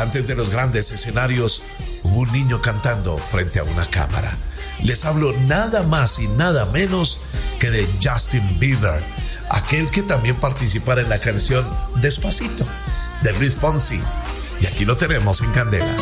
Antes de los grandes escenarios, hubo un niño cantando frente a una cámara. Les hablo nada más y nada menos que de Justin Bieber, aquel que también participara en la canción Despacito, de Luis Fonsi. Y aquí lo tenemos en Candela.